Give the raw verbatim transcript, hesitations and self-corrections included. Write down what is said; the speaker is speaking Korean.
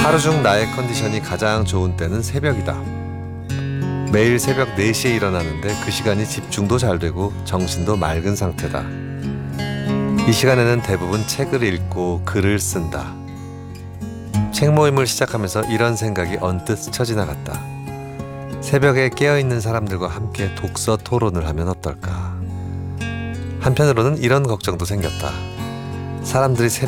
하루 중 나의 컨디션이 가장 좋은 때는 새벽이다. 매일 새벽 네 시에 일어나는데 그 시간이 집중도 잘 되고 정신도 맑은 상태다. 이 시간에는 대부분 책을 읽고 글을 쓴다. 책 모임을 시작하면서 이런 생각이 언뜻 스쳐 지나갔다. 새벽에 깨어있는 사람들과 함께 독서 토론을 하면 어떨까. 한편으로는 이런 걱정도 생겼다. 사람들이 새벽